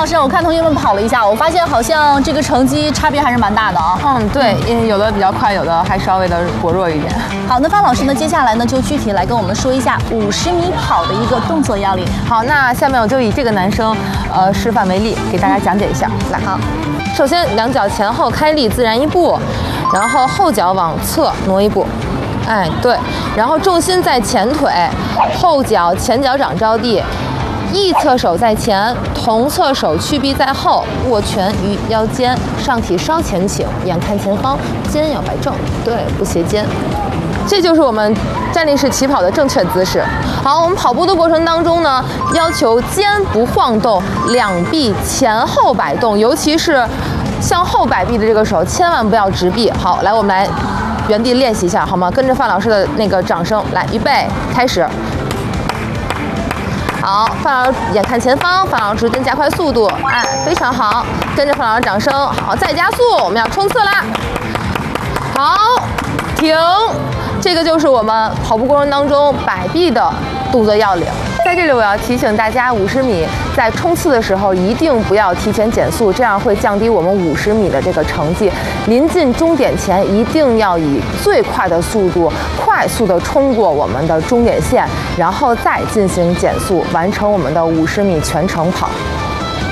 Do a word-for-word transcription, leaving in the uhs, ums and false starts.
老师，我看同学们跑了一下，我发现好像这个成绩差别还是蛮大的啊。 嗯，对，嗯，有的比较快，有的还稍微的薄弱一点。 好，那方老师呢，接下来呢就具体来跟我们说一下五十米跑的一个动作要领。 好，那下面我就以这个男生呃示范为例，给大家讲解一下。来，好，首先两脚前后开立，自然一步，然后后脚往侧挪一步。哎，对，然后重心在前腿，后脚前脚掌着地，一侧手在前，同侧手屈臂在后，握拳于腰间，上体稍前倾，眼看前方，肩要摆正，对，不斜肩。这就是我们站立式起跑的正确姿势。好，我们跑步的过程当中呢，要求肩不晃动，两臂前后摆动，尤其是向后摆臂的这个手，千万不要直臂。好，来，我们来原地练习一下，好吗？跟着范老师的那个掌声来，预备，开始。好，范老师眼看前方，范老师跟加快速度，哎，非常好，跟着范老师掌声，好，再加速，我们要冲刺啦！好，停，这个就是我们跑步过程当中摆臂的动作要领。在这里我要提醒大家，五十米在冲刺的时候一定不要提前减速，这样会降低我们五十米的这个成绩。临近终点前一定要以最快的速度快速的冲过我们的终点线，然后再进行减速，完成我们的五十米全程跑。